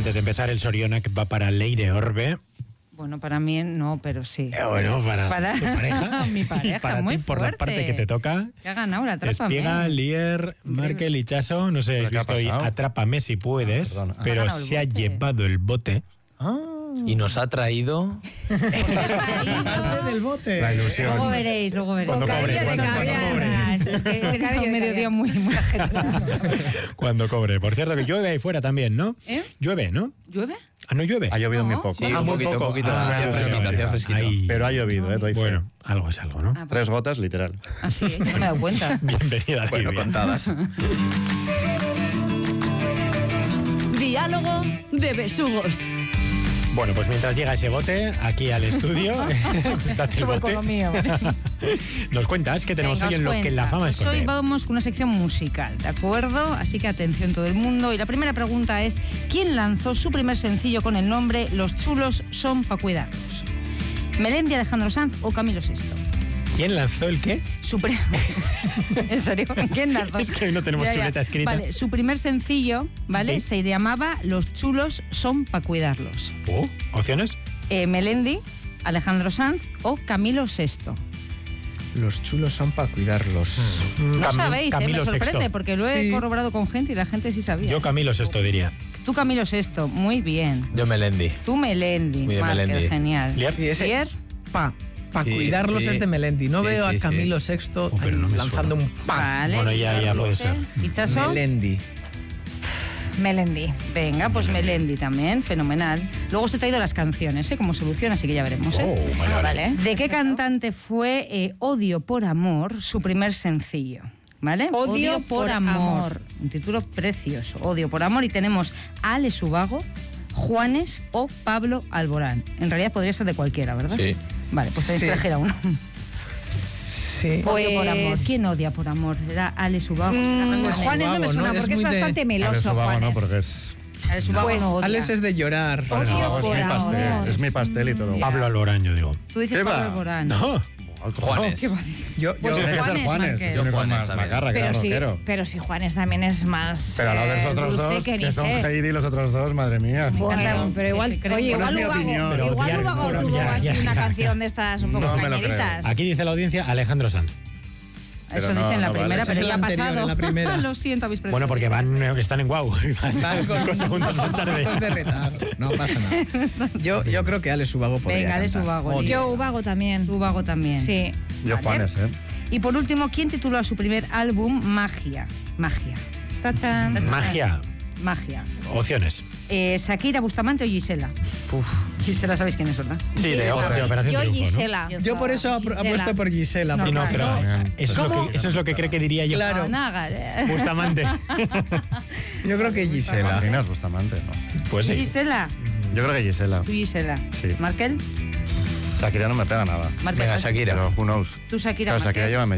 antes de empezar, el Sorionak va para Leire Orbe. Bueno, para mí no, pero sí. Bueno, para tu pareja. Mi pareja, y para muy ti, por fuerte. la parte que te toca. Que ha ganado la Atrápame. Espiga, Lier, Markel y Chaso. No sé, has visto hoy Atrápame si puedes. Pero se ha llevado el bote. Y nos ha traído... Parte del bote. La ilusión. Luego veréis. Cuando cobre. Es que es un mediodía muy ajetreado. Cuando cobre. Por cierto, que llueve ahí fuera también, ¿no? ¿Llueve? ¿Llueve? Ah, ¿no llueve? Ha llovido muy poco. Sí, muy un poquito. Hacía fresquito. Ahí. Pero ha llovido, doy fe. Bueno, algo es algo, ¿no? 3 gotas, literal. Así, no me he dado cuenta. Bienvenida a la Bueno, lluvia. contadas. Diálogo de besugos. Bueno, pues mientras llega ese bote aquí al estudio, date el bote. Nos cuentas que tenemos Venga, hoy en os lo que la cuento. fama Pues esconde. hoy vamos con una sección musical, ¿de acuerdo? Así que atención todo el mundo. Y la primera pregunta es, ¿quién lanzó su primer sencillo con el nombre Los chulos son pa' cuidarlos? ¿Melendi, Alejandro Sanz o Camilo VI? ¿Quién lanzó el qué? ¿En serio? ¿Quién lanzó? Es que hoy no tenemos chuleta escrita. Vale, su primer sencillo, ¿vale? Sí. Se llamaba Los chulos son pa' cuidarlos. ¿Opciones? Melendi, Alejandro Sanz o Camilo VI. Los chulos son para cuidarlos. No sabéis, me Camilo sorprende, VI. porque lo he corroborado con gente y la gente sí sabía. Yo Camilo VI diría. Tú Camilo VI, muy bien. Yo Melendi. Tú Melendi, Muy de Márquez, Melendi. genial. Lier. Sí, ese- Lier, Para Sí, cuidarlos sí. es de Melendi. No Sí, veo sí, a Camilo VI pero no me lanzando un pa. vale. Bueno, ya puede ser. ¿Y Chaso? Melendi. Melendi. Venga, pues Melendi también, fenomenal. Luego os he traído las canciones, como solución, así que ya veremos. Vale. ¿De qué cantante fue Odio por Amor, su primer sencillo? ¿Vale? Odio por amor. Un título precioso, Odio por Amor. Y tenemos a Ale Subago, Juanes o Pablo Alborán. En realidad podría ser de cualquiera, ¿verdad? Sí. Vale, pues tenéis que elegir a uno. Sí. Odio por amor. Pues- ¿Quién odia por amor? ¿Era Ale Subago? ¿Será Juanes? Juanes no me Subago, suena ¿no? porque Es es muy de- bastante meloso, Juanes. es... Ale Subago Pues, no odia. Alex es de llorar. Odio por amor. Es mi pastel y todo. Pablo Alborán, yo digo. Tú dices ¿Qué Pablo va? Alborán. No. Juanes. Yo Pues tiene que ser Juanes, Juanes. Márquez. Yo Juanes más también. macarra que Pero era sí, rockero. pero sí, Juanes también es más. Pero a la de los otros dulce dos, que ni que son sé. Heidi, los otros dos, madre mía. Bueno, pero igual, Creo- oye, Bueno, igual es mi opinión. Ubago, Pero igual odiar Ubago por- tuvo ya, así ya. una canción de estas un poco No me lo creo. cañeritas. Aquí dice la audiencia Alejandro Sanz. Eso Pero no, dice en la no vale. primera, Ese pero es ya ha el anterior, pasado. en la primera. Lo siento, habéis perdido. Bueno, porque están en guau. Van con 5 segundos más tarde. de retardo. No pasa nada. Yo creo que Alex Subago podría Venga, Ale cantar. Subago, Odio. Yo Ubago también. Tú, Vago, también. Sí. Yo Juanes, ¿eh? Y por último, ¿quién tituló a su primer álbum Magia? Magia. Tachan. Magia. Magia. Opciones. Shakira, Bustamante o Gisela. Gisela, sabéis quién es, ¿verdad? Sí, de Operación Yo Triunfo, ¿no? Gisela. Yo por eso Gisela. apuesto por Gisela. No, porque Y no, si pero no, eso es lo que cree que diría yo. Claro. Naga, Bustamante. yo creo que Gisela. Imaginas Bustamante, ¿no? Pues sí. Gisela. Yo creo que Gisela. Tú, Gisela. Sí. Markel. Shakira no me pega nada. Markel. Venga, Shakira. Pero who knows. Tú, Shakira. Claro, Shakira Markel. lleva